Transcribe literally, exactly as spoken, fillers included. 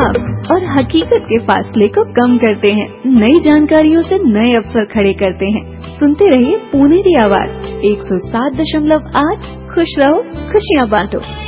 ख्वाब और हकीकत के फासले को कम करते हैं। नई जानकारियों से नए अवसर खड़े करते हैं। सुनते रहिए पुनेरी आवाज एक सौ सात दशमलव आठ। खुश रहो, खुशियाँ बांटो।